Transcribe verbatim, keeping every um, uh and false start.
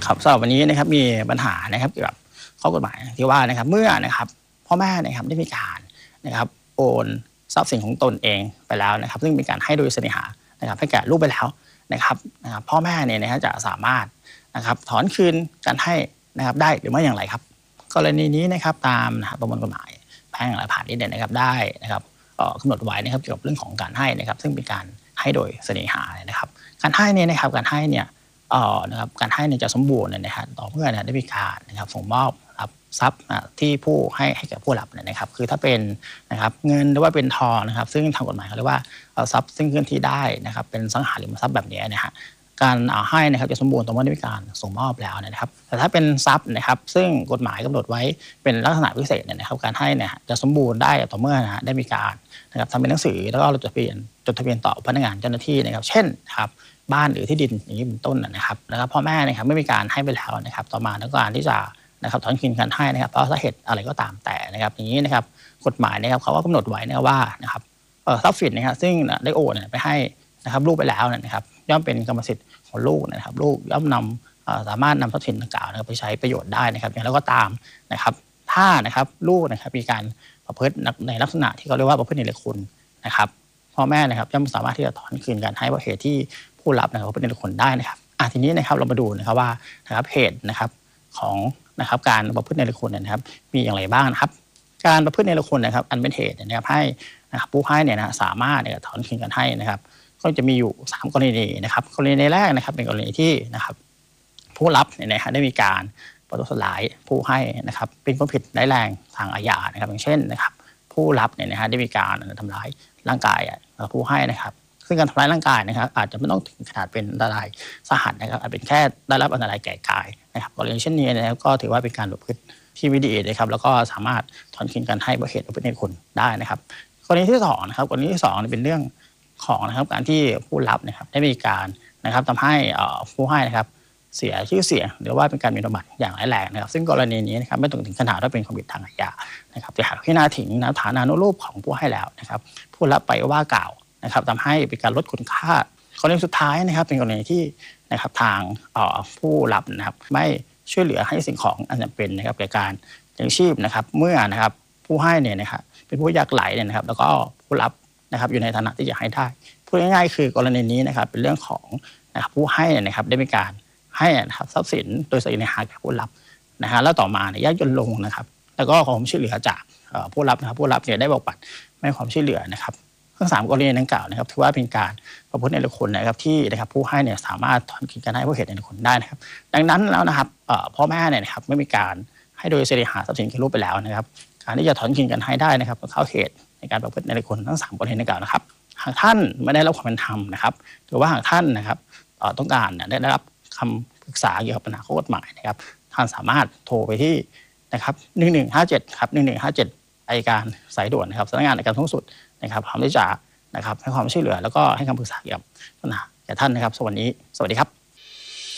ครับสำหรับวันนี้นะครับมีปัญหานะครับเกี่ยวกับข้อกฎหมายที่ว่านะครับเมื่อนะครับพ่อแม่นะครับได้มีการนะครับโอนทรัพย์สินของตนเองไปแล้วนะครับซึ่งเป็นการให้โดยเสน่หานะครับให้แก่ลูกไปแล้วนะครับนะครับพ่อแม่เนี่ยนะฮะจะสามารถนะครับถอนคืนการให้นะครับได้หรือไม่อย่างไรครับกรณีนี้นะครับตามนะครับประมวลกฎหมายแพ่งและพาณิชย์เนี่ยนะครับได้นะครับกำหนดไว้นะครับเกี่ยวกับเรื่องของการให้นะครับซึ่งเป็นการให้โดยเสน่หานะครับการให้เนี่ยนะครับการให้เนี่ยเอ่อนะครับการให้เนี่ยจะสมบูรณ์เนี่ยนะครับต่อเมื่อเนี่ยได้มีการนะครับส่งมอบรับทรัพย์ที่ผู้ให้ให้แก่ผู้รับเนี่ยนะครับคือถ้าเป็นนะครับเงินหรือว่าเป็นทองนะครับซึ่งทางกฎหมายเขาเรียกว่าทรัพย์ซึ่งเคลื่อนที่ได้นะครับเป็นสังหาริมทรัพย์แบบนี้นะฮะการให้นะครับจะสมบูรณ์ต่อเมื่อได้มีการส่งมอบแล้วนะครับแต่ถ้าเป็นทรัพย์นะครับซึ่งกฎหมายกำหนดไว้เป็นลักษณะพิเศษเนี่ยนะครับการให้เนี่ยจะสมบูรณ์ได้ต่อเมื่อนะได้มีการนะครับทำเป็นหนังสือแล้วก็จดทะเบียนจดทะเบียนต่อพนักงานเจ้าหน้าที่นะครับเช่นครับบ้านหรือที่ดินอย่างนี้เป็นต้นนะครับแล้วก็พ่อแม่นะครับไม่มีการให้ไปแล้วนะครับต่อมาต้องการที่จะนะครับถอนคืนการให้นะครับเพราะสาเหตุอะไรก็ตามแต่นะครับอย่างนี้นะครับกฎหมายนะครับเขาก็กำหนดไว้นะว่านะครับทรัพย์สินนะครับซึ่งได้โอนไปให้นะครับลูกไปแล้วนะครับย่อมเป็นกรรมสิทธิ์ของลูกนะครับลูกย่อมนำสามารถนำทรัพย์สินดังกล่าวนะครับไปใช้ประโยชน์ได้นะครับอย่างไรก็ตามนะครับถ้านะครับลูกนะครับมีการประพฤติในลักษณะที่เขาเรียกว่าประพฤติเนรคุณนะครับพ่อแม่นะครับย่อมสามารถที่จะถอนคืนการให้เพราะเหตุที่ผู้รับนะครับประพฤติเนรคุณได้นะครับอ่ะทีนี้นะครับเรามาดูนะครับว่านะครับเหตุนะครับของนะครับการประพฤติเนรคุณนะครับมีอย่างไรบ้างนะครับการประพฤติเนรคุณนะครับอันเป็นเหตุนะครับให้นะครับผู้ให้เนี่ยนะสามารถถอนคืนการให้นะครับก็จะมีอยู่สามกรณีนะครับกรณีแรกนะครับเป็นกรณีที่นะครับผู้รับเนี่ยนะฮะได้มีการประทุษร้ายผู้ให้นะครับเป็นความผิดร้ายแรงทางอาญานะครับอย่างเช่นนะครับผู้รับเนี่ยนะฮะได้มีการทำร้ายร่างกายผู้ให้นะครับซึ่งการทำร้ายร่างกายนะครับอาจจะไม่ต้องถึงขนาดเป็นอันตรายสาหัสนะครับอาจเป็นแค่ได้รับอันตรายแก่กายนะครับกรณีเช่นนี้นะครับก็ถือว่าเป็นการประพฤติที่ไม่ดีนะครับแล้วก็สามารถถอนคืนการให้เพราะเหตุประพฤติเนรคุณได้นะครับกรณีที่สองนะครับกรณีที่สองเป็นเรื่องของนะครับการที่ผู้รับนะครับได้มีการนะครับทำให้ผู้ให้นะครับเสียชื่อเสียงหรือว่าเป็นการหมิ่นประมาทอย่างร้ายแรงนะครับซึ่งกรณีนี้นะครับไม่ต้องถึงขนาดว่าเป็นความผิดทางอาญานะครับแต่หากพิจารณาถึงนะฐานานุรูปของผู้ให้แล้วนะครับผู้รับไปว่ากล่าวนะครับทำให้เป็นการลดคุณค่ากรณีสุดท้ายนะครับเป็นกรณีที่นะครับทางผู้รับนะครับไม่ช่วยเหลือให้สิ่งของอันจำเป็นนะครับแก่การเลี้ยงชีพนะครับเมื่อนะครับผู้ให้เนี่ยนะครับเป็นผู้ยากไร้เนี่ยนะครับแล้วก็ผู้รับนะครับอยู่ในฐานะที่จะให้ได้พูดง่ายๆคือกรณีนี้นะครับเป็นเรื่องของนะครับผู้ให้นะครับได้มีการให้นะครับทรัพย์สินโดยเสน่หาแก่ผู้รับนะฮะแล้วต่อมาเนี่ยยากจนลงนะครับแล้วก็ขอความช่วยเหลือจากผู้รับนะครับผู้รับเนี่ยได้บอกปัดไม่ให้ความช่วยเหลือนะครับทั้งสามกรณีดังกล่าวนะครับถือว่าเป็นการประพฤติเนรคุณนะครับที่นะครับผู้ให้เนี่ยสามารถถอนคืนการให้เพราะเหตุเนรคุณได้นะครับดังนั้นแล้วนะครับพ่อแม่เนี่ยนะครับไม่มีการให้โดยเสน่หาทรัพย์สินแก่ลูกไปแล้วนะครับการที่จะถอนคืนการให้ได้นะครับก็เข้าเขตในการประพฤติเนรคุณทั้งสามกรณีดังกล่าวนะครับหากท่านไม่ได้รับความเป็นธรรมนะครับหรือว่าหากท่านนะครับต้องการได้รับคำปรึกษาเกี่ยวกับปัญหาข้อกฎหมายนะครับท่านสามารถโทรไปที่นะครับหนึ่งหนึ่งห้าเจ็ดครับหนึ่งหนึ่งห้าเจ็ดอัยการสายด่วนนะครับสำนักงานอัยการสูงสุดนะครับพร้อมที่จะนะครับให้ความช่วยเหลือแล้วก็ให้คำปรึกษาเกี่ยวกับปัญหาแก่ท่านนะครับสวัสดีสวัสดีครับ